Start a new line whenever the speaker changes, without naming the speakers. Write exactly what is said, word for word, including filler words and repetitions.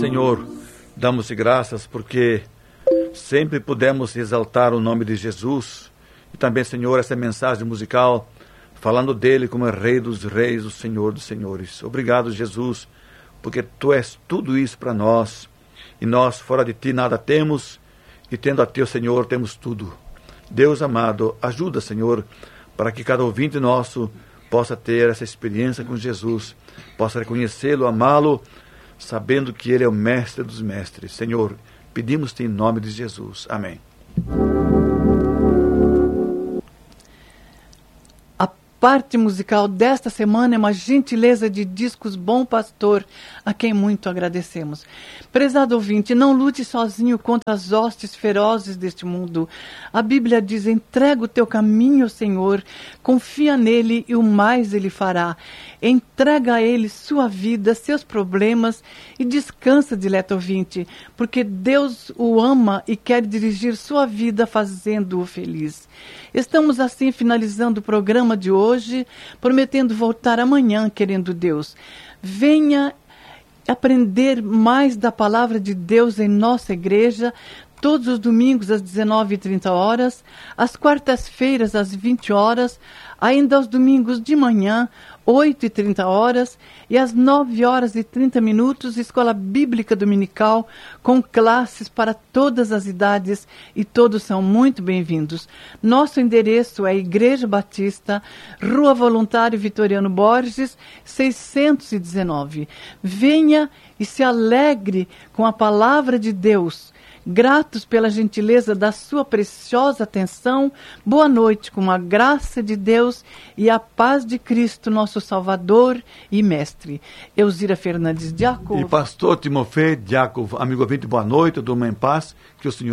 Senhor, damos-te graças porque sempre pudemos exaltar o nome de Jesus. E também, Senhor, essa mensagem musical falando dele como é Rei dos Reis, o Senhor dos Senhores. Obrigado, Jesus, porque Tu és tudo isso para nós. E nós, fora de Ti, nada temos. E tendo a Teu, Senhor, temos tudo. Deus amado, ajuda, Senhor, para que cada ouvinte nosso possa ter essa experiência com Jesus, possa reconhecê-lo, amá-lo, sabendo que Ele é o mestre dos mestres. Senhor, pedimos-te em nome de Jesus. Amém.
A parte musical desta semana é uma gentileza de Discos Bom Pastor, a quem muito agradecemos. Prezado ouvinte, não lute sozinho contra as hostes ferozes deste mundo. A Bíblia diz: entrega o teu caminho ao Senhor, confia nele e o mais ele fará. Entrega a ele sua vida, seus problemas e descansa, dileto ouvinte, porque Deus o ama e quer dirigir sua vida fazendo-o feliz. Estamos assim finalizando o programa de hoje, prometendo voltar amanhã, querendo Deus. Venha aprender mais da palavra de Deus em nossa igreja, todos os domingos às dezenove e trinta horas, às quartas-feiras às vinte horas, ainda aos domingos de manhã, oito e trinta horas, e às nove horas e trinta minutos, Escola Bíblica Dominical, com classes para todas as idades, e todos são muito bem-vindos. Nosso endereço é Igreja Batista, Rua Voluntário Vitoriano Borges, seiscentos e dezenove. Venha e se alegre com a palavra de Deus. Gratos pela gentileza da sua preciosa atenção, boa noite, com a graça de Deus e a paz de Cristo, nosso Salvador e Mestre. Elzira Fernandes Diácono.
E pastor Timofei Diácono, amigo ouvinte, boa noite, durma em paz, que o Senhor